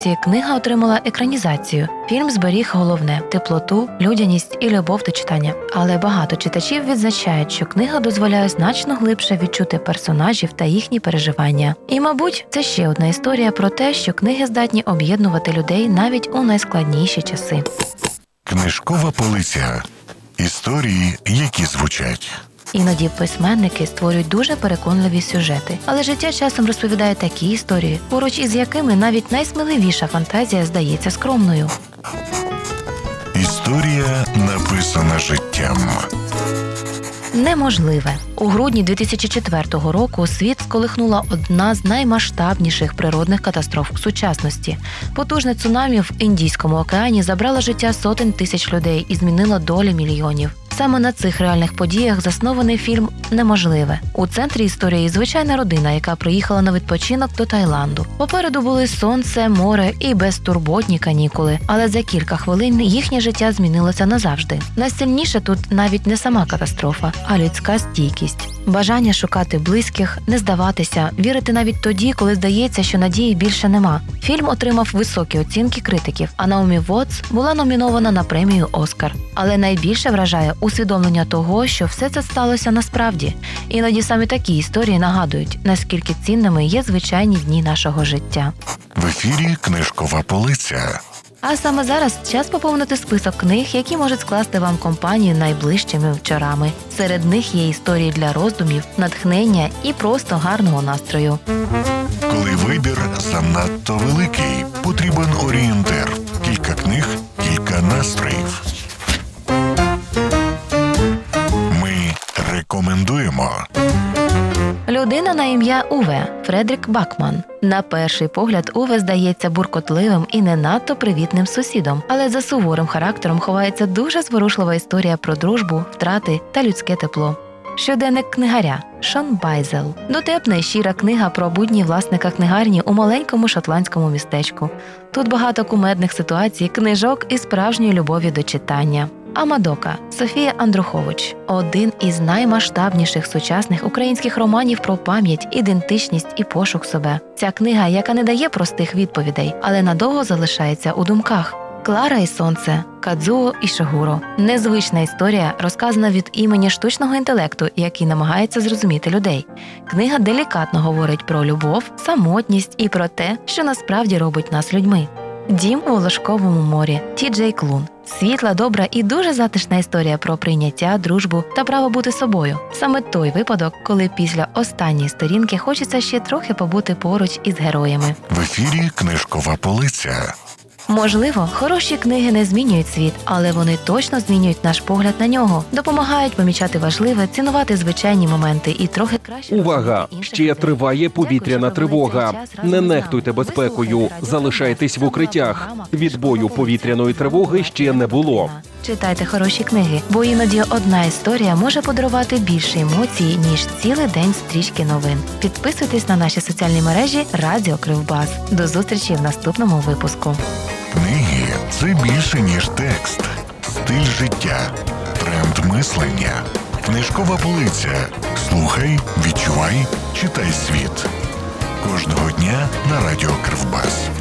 Книга отримала екранізацію. Фільм зберіг головне – теплоту, людяність і любов до читання. Але багато читачів відзначають, що книга дозволяє значно глибше відчути персонажів та їхні переживання. І, мабуть, це ще одна історія про те, що книги здатні об'єднувати людей навіть у найскладніші часи. Книжкова полиця. Історії, які звучать. Іноді письменники створюють дуже переконливі сюжети, але життя часом розповідає такі історії, поруч із якими навіть найсміливіша фантазія здається скромною. Історія, написана життям. Неможливе. У грудні 2004 року світ сколихнула одна з наймасштабніших природних катастроф у сучасності. Потужне цунамі в Індійському океані забрало життя сотень тисяч людей і змінило долі мільйонів. Саме на цих реальних подіях заснований фільм «Неможливе». У центрі історії звичайна родина, яка приїхала на відпочинок до Таїланду. Попереду були сонце, море і безтурботні канікули. Але за кілька хвилин їхнє життя змінилося назавжди. Найсильніше тут навіть не сама катастрофа, а людська стійкість. Бажання шукати близьких, не здаватися, вірити навіть тоді, коли здається, що надії більше нема. Фільм отримав високі оцінки критиків, а Наомі Вотс була номінована на премію «Оскар». Але найбільше вражає усвідомлення того, що все це сталося насправді. Іноді саме такі історії нагадують, наскільки цінними є звичайні дні нашого життя. В ефірі «Книжкова полиця». А саме зараз час поповнити список книг, які можуть скласти вам компанію найближчими вечорами. Серед них є історії для роздумів, натхнення і просто гарного настрою. Коли вибір занадто великий, потрібен орієнтир. Кілька книг, кілька настроїв. Ми рекомендуємо. Людина на ім'я Уве Фредрік Бакман. На перший погляд Уве здається буркотливим і не надто привітним сусідом, але за суворим характером ховається дуже зворушлива історія про дружбу, втрати та людське тепло. Щоденник книгаря Шон Байзел. Дотепна і щира книга про будні власника книгарні у маленькому шотландському містечку. Тут багато кумедних ситуацій, книжок і справжньої любові до читання. Амадока Софія Андрухович – один із наймасштабніших сучасних українських романів про пам'ять, ідентичність і пошук себе. Ця книга, яка не дає простих відповідей, але надовго залишається у думках. Клара і сонце Кадзуо Ішигуро. Незвична історія, розказана від імені штучного інтелекту, який намагається зрозуміти людей. Книга делікатно говорить про любов, самотність і про те, що насправді робить нас людьми. Дім у Волошковому морі Ті-Джей Клун. Світла, добра і дуже затишна історія про прийняття, дружбу та право бути собою. Саме той випадок, коли після останньої сторінки хочеться ще трохи побути поруч із героями. В ефірі «Книжкова полиця». Можливо, хороші книги не змінюють світ, але вони точно змінюють наш погляд на нього, допомагають помічати важливе, цінувати звичайні моменти і трохи краще... Увага! Ще триває повітряна тривога. Не нехтуйте безпекою, залишайтесь в укриттях. Відбою повітряної тривоги ще не було. Читайте хороші книги, бо іноді одна історія може подарувати більше емоцій, ніж цілий день стрічки новин. Підписуйтесь на наші соціальні мережі Радіо Кривбас. До зустрічі в наступному випуску. Книги – це більше, ніж текст. Стиль життя. Тренд мислення. Книжкова полиця. Слухай, відчувай, читай світ. Кожного дня на Радіо Кривбас.